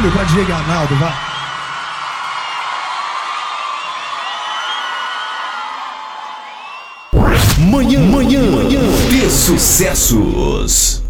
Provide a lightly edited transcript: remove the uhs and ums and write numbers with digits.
barulho pra Diego Arnaldo, vai. Manhã de sucessos.